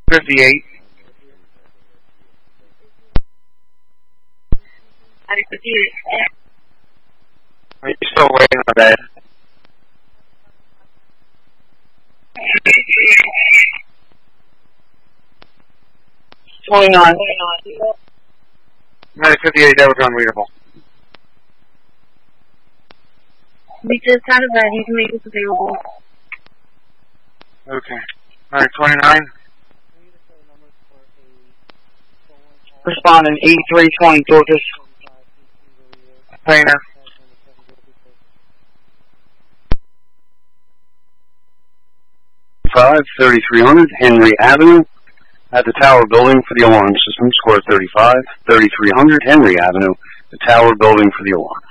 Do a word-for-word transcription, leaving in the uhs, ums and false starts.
fifty-eight. Are you still waiting on that? twenty-nine. Medic fifty-eight, that was unreadable. We just had a vet. He can make us available. Okay. Medic twenty-nine. Responding eighty-three twenty Dorcas. Painter. five, thirty-three hundred Henry Avenue at the Tower Building for the alarm system. Score thirty-five, thirty-three hundred Henry Avenue, the Tower Building for the alarm.